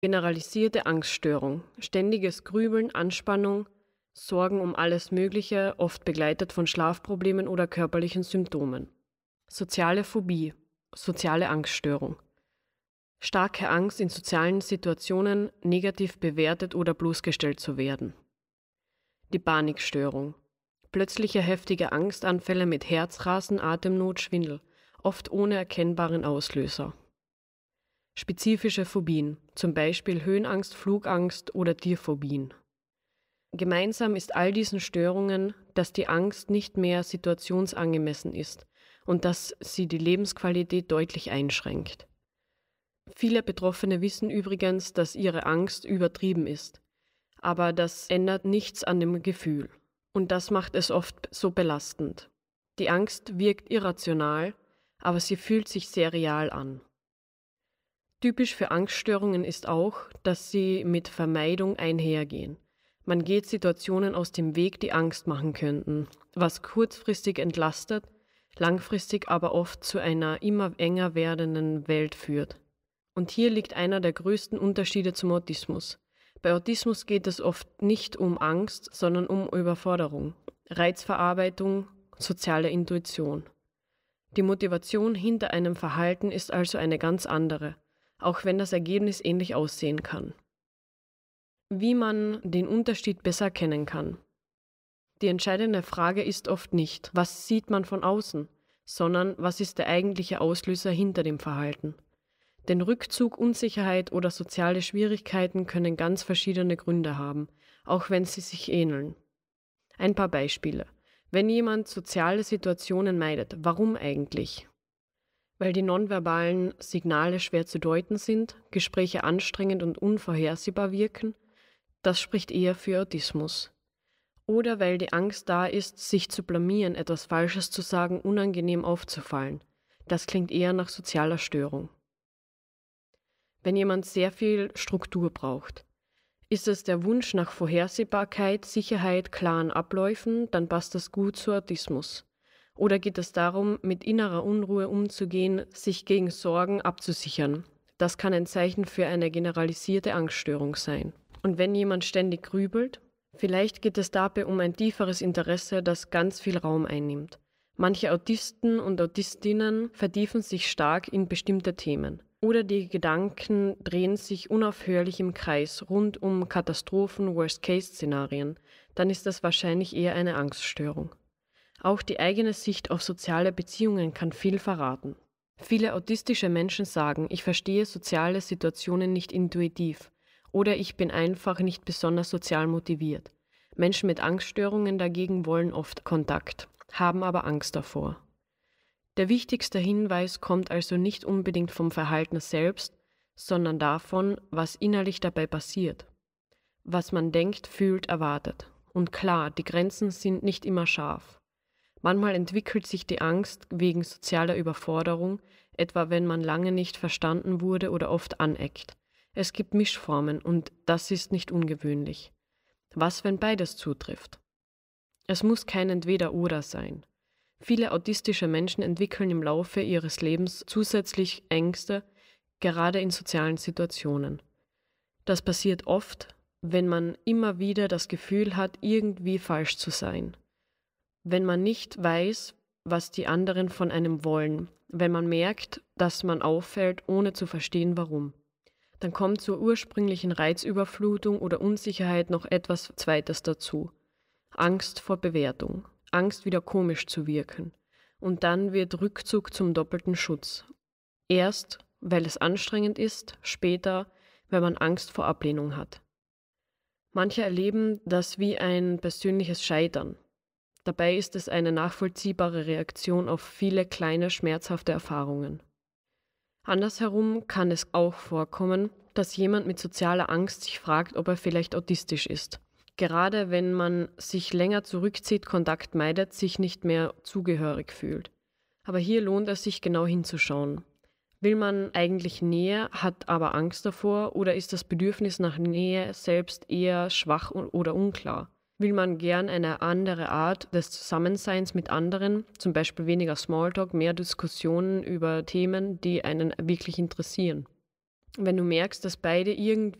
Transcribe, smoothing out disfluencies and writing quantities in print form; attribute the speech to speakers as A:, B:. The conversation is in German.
A: Generalisierte Angststörung, ständiges Grübeln, Anspannung, Sorgen um alles Mögliche, oft begleitet von Schlafproblemen oder körperlichen Symptomen. Soziale Phobie, soziale Angststörung. Starke Angst, in sozialen Situationen negativ bewertet oder bloßgestellt zu werden. Die Panikstörung. Plötzliche heftige Angstanfälle mit Herzrasen, Atemnot, Schwindel, oft ohne erkennbaren Auslöser. Spezifische Phobien, zum Beispiel Höhenangst, Flugangst oder Tierphobien. Gemeinsam ist all diesen Störungen, dass die Angst nicht mehr situationsangemessen ist und dass sie die Lebensqualität deutlich einschränkt. Viele Betroffene wissen übrigens, dass ihre Angst übertrieben ist, aber das ändert nichts an dem Gefühl. Und das macht es oft so belastend. Die Angst wirkt irrational, aber sie fühlt sich sehr real an. Typisch für Angststörungen ist auch, dass sie mit Vermeidung einhergehen. Man geht Situationen aus dem Weg, die Angst machen könnten, was kurzfristig entlastet, langfristig aber oft zu einer immer enger werdenden Welt führt. Und hier liegt einer der größten Unterschiede zum Autismus. Bei Autismus geht es oft nicht um Angst, sondern um Überforderung, Reizverarbeitung, soziale Intuition. Die Motivation hinter einem Verhalten ist also eine ganz andere, auch wenn das Ergebnis ähnlich aussehen kann. Wie man den Unterschied besser kennen kann. Die entscheidende Frage ist oft nicht, was sieht man von außen, sondern was ist der eigentliche Auslöser hinter dem Verhalten. Denn Rückzug, Unsicherheit oder soziale Schwierigkeiten können ganz verschiedene Gründe haben, auch wenn sie sich ähneln. Ein paar Beispiele. Wenn jemand soziale Situationen meidet, warum eigentlich? Weil die nonverbalen Signale schwer zu deuten sind, Gespräche anstrengend und unvorhersehbar wirken, das spricht eher für Autismus. Oder weil die Angst da ist, sich zu blamieren, etwas Falsches zu sagen, unangenehm aufzufallen. Das klingt eher nach sozialer Störung. Wenn jemand sehr viel Struktur braucht. Ist es der Wunsch nach Vorhersehbarkeit, Sicherheit, klaren Abläufen, dann passt das gut zu Autismus. Oder geht es darum, mit innerer Unruhe umzugehen, sich gegen Sorgen abzusichern? Das kann ein Zeichen für eine generalisierte Angststörung sein. Und wenn jemand ständig grübelt, vielleicht geht es dabei um ein tieferes Interesse, das ganz viel Raum einnimmt. Manche Autisten und Autistinnen vertiefen sich stark in bestimmte Themen. Oder die Gedanken drehen sich unaufhörlich im Kreis rund um Katastrophen, Worst-Case-Szenarien. Dann ist das wahrscheinlich eher eine Angststörung. Auch die eigene Sicht auf soziale Beziehungen kann viel verraten. Viele autistische Menschen sagen, ich verstehe soziale Situationen nicht intuitiv oder ich bin einfach nicht besonders sozial motiviert. Menschen mit Angststörungen dagegen wollen oft Kontakt, haben aber Angst davor. Der wichtigste Hinweis kommt also nicht unbedingt vom Verhalten selbst, sondern davon, was innerlich dabei passiert. Was man denkt, fühlt, erwartet. Und klar, die Grenzen sind nicht immer scharf. Manchmal entwickelt sich die Angst wegen sozialer Überforderung, etwa wenn man lange nicht verstanden wurde oder oft aneckt. Es gibt Mischformen und das ist nicht ungewöhnlich. Was, wenn beides zutrifft? Es muss kein Entweder-oder sein. Viele autistische Menschen entwickeln im Laufe ihres Lebens zusätzlich Ängste, gerade in sozialen Situationen. Das passiert oft, wenn man immer wieder das Gefühl hat, irgendwie falsch zu sein. Wenn man nicht weiß, was die anderen von einem wollen, wenn man merkt, dass man auffällt, ohne zu verstehen, warum. Dann kommt zur ursprünglichen Reizüberflutung oder Unsicherheit noch etwas Zweites dazu. Angst vor Bewertung. Angst, wieder komisch zu wirken. Und dann wird Rückzug zum doppelten Schutz. Erst, weil es anstrengend ist, später, weil man Angst vor Ablehnung hat. Manche erleben das wie ein persönliches Scheitern. Dabei ist es eine nachvollziehbare Reaktion auf viele kleine, schmerzhafte Erfahrungen. Andersherum kann es auch vorkommen, dass jemand mit sozialer Angst sich fragt, ob er vielleicht autistisch ist. Gerade wenn man sich länger zurückzieht, Kontakt meidet, sich nicht mehr zugehörig fühlt. Aber hier lohnt es sich genau hinzuschauen. Will man eigentlich Nähe, hat aber Angst davor oder ist das Bedürfnis nach Nähe selbst eher schwach oder unklar? Will man gern eine andere Art des Zusammenseins mit anderen, zum Beispiel weniger Smalltalk, mehr Diskussionen über Themen, die einen wirklich interessieren? wenn du merkst, dass beide